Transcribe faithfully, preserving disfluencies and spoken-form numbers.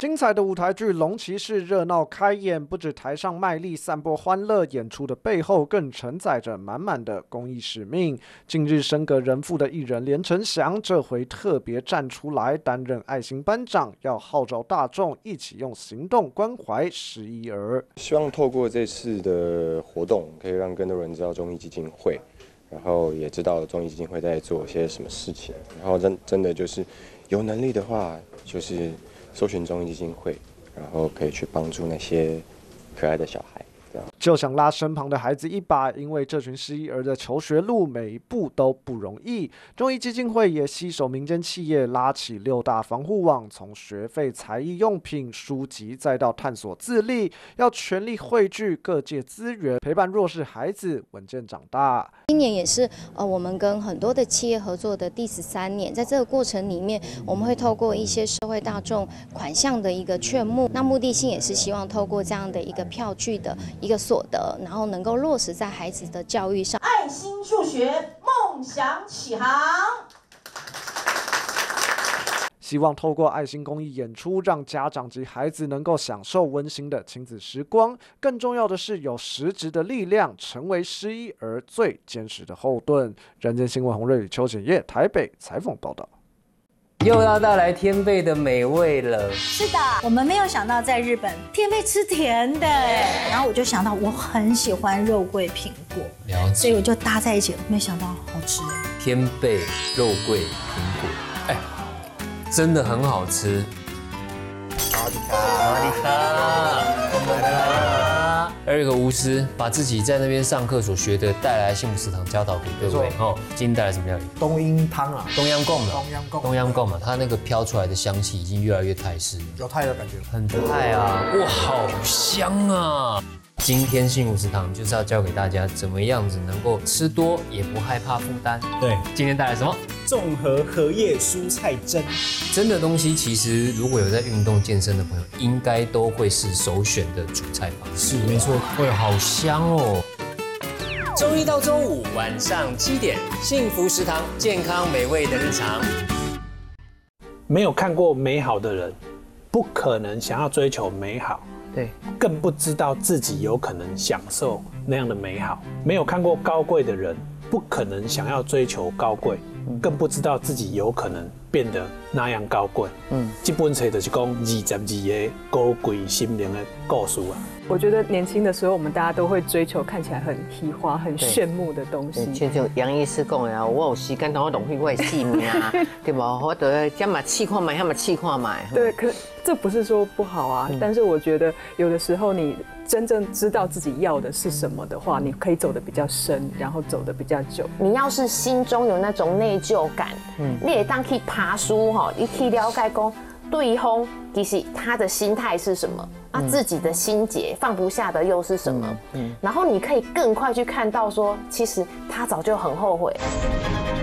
精彩的舞台剧《龙骑士》热闹开演，不止台上卖力散播欢乐，演出的背后更承载着满满的公益使命。近日升格人父的艺人连承祥，这回特别站出来担任爱心班长，要号召大众一起用行动关怀失依儿。 希望透过这次的活动，可以让更多人知道中医基金会，然后也知道中医基金会在做些什么事情，然后真真的就是有能力的话，就是搜寻中医基金会，然后可以去帮助那些可爱的小孩。 就想拉身旁的孩子一把，因为这群失依儿的求学路每一步都不容易。中医基金会也携手民间企业，拉起六大防护网，从学费、才艺用品、书籍，再到探索自立，要全力汇聚各界资源，陪伴弱势孩子稳健长大。 今年也是呃我们跟很多的企业合作的第十三年，在这个过程里面，我们会透过一些社会大众款项的一个劝募，那目的性也是希望透过这样的一个票据的一个所得，然后能够落实在孩子的教育上。 爱心数学，梦想起航。 希望透过爱心公益演出，让家长及孩子能够享受温馨的亲子时光。更重要的是，有实质的力量，成为失依儿最坚实的后盾。人间新闻洪瑞宇、邱显业台北采访报道。 又要到来天贝的美味了。 是的，我们没有想到在日本天贝吃甜的，然后我就想到我很喜欢肉桂苹果， 了解， 所以我就搭在一起，没想到好吃。 天贝、肉桂、苹果，哎，真的很好吃。 萨瓦迪卡， 萨瓦迪卡。而有个巫师把自己在那边上课所学的带来幸福食堂教导给各位哦。今天带来什么料理？ 冬阴汤啊， 冬阴功嘛， 冬阴功， 冬阴功嘛，它那个飘出来的香气已经越来越泰式， 有泰的感觉， 很泰啊！哇，好香啊！今天幸福食堂就是要教给大家怎么样子能够吃多也不害怕负担。 对， 今天带来什么？ 综合荷叶蔬菜蒸。 蒸的东西其实如果有在运动健身的朋友，应该都会是首选的煮菜方式。 是，没错。 会好香哦。周一到周五晚上七点，幸福食堂，健康美味的日常。 没有看过美好的人，不可能想要追求美好。 对， 更不知道自己有可能享受那样的美好。没有看过高贵的人，不可能想要追求高贵，更不知道自己有可能变得那样高贵。嗯，这本册就是讲二十二个高贵心灵的故事啊。 我觉得年轻的时候，我们大家都会追求看起来很稀花、很炫目的东西。 就像杨医师讲的啊，我有时间同我浪费我的性命啊，对吧？我得这么试看买，那么试看买。 对，可这不是说不好啊，嗯、但是我觉得有的时候你真正知道自己要的是什么的话，你可以走得比较深，然后走得比较久。 你要是心中有那种内疚感，嗯，你也当去爬书哈，你去了解讲对方其实他的心态是什么。啊，自己的心结放不下的又是什么？嗯，然后你可以更快去看到说，其实他早就很后悔。